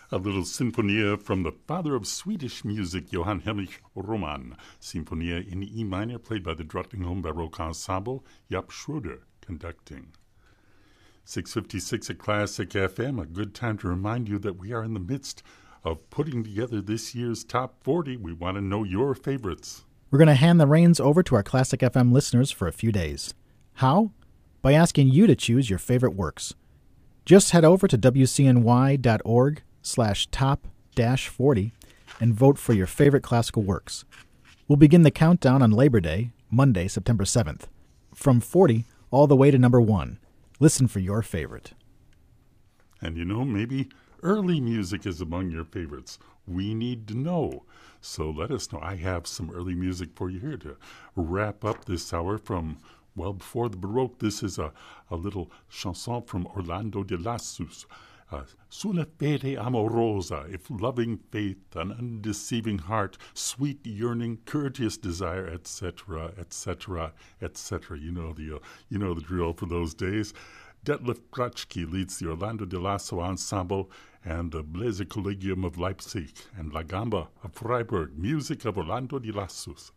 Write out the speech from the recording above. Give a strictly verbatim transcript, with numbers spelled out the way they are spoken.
A little Sinfonia from the father of Swedish music, Johann Heinrich Roman. Sinfonia in E minor, played by the Drottningholm Baroque Ensemble, Jaap Schroeder conducting. six fifty-six at Classic F M, a good time to remind you that we are in the midst of putting together this year's Top forty. We want to know your favorites. We're going to hand the reins over to our Classic F M listeners for a few days. How? By asking you to choose your favorite works. Just head over to W C N Y dot org slash top dash forty and vote for your favorite classical works. We'll begin the countdown on Labor Day, Monday, September seventh. From forty all the way to number one. Listen for your favorite. And you know, maybe early music is among your favorites. We need to know. So let us know. I have some early music for you here to wrap up this hour from, well, before the Baroque. This is a, a little chanson from Orlando de Lassus. Uh, Sulla fede amorosa, if loving faith, an undeceiving heart, sweet yearning, courteous desire, et cetera, et cetera, et cetera. You know the uh, you know the drill for those days. Detlef Grachke leads the Orlando de Lasso Ensemble and the Bläser Collegium of Leipzig and La Gamba of Freiburg. Music of Orlando de Lassus.